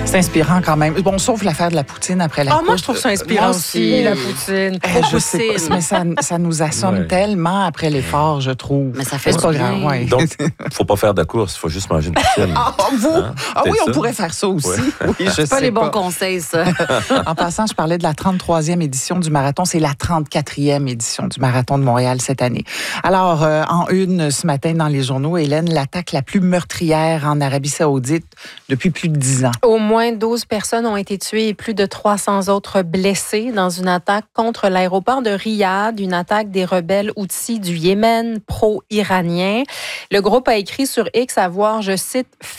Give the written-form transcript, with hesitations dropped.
C'est inspirant quand même. Bon, sauf l'affaire de la poutine après la course. Moi, je trouve ça inspirant Moi aussi, la poutine. Je sais pas, mais ça nous assomme tellement après l'effort, je trouve. Mais ça fait c'est pas du grave, bien. Donc, faut pas faire de course, il faut juste manger une poutine. Vous? Hein? Oui, C'est on ça? pourrait faire ça aussi. Oui, je C'est pas sais les bons conseils, ça. En passant, je parlais de la 33e édition du marathon. C'est la 34e édition du marathon de Montréal cette année. Alors, en une ce matin dans les journaux, Hélène, l'attaque la plus meurtrière en Arabie Saoudite depuis plus de 10 ans. Au moins 12 personnes ont été tuées et plus de 300 autres blessées dans une attaque contre l'aéroport de Riyad, une attaque des rebelles Houthis du Yémen pro-iranien. Le groupe a écrit sur X avoir, je cite,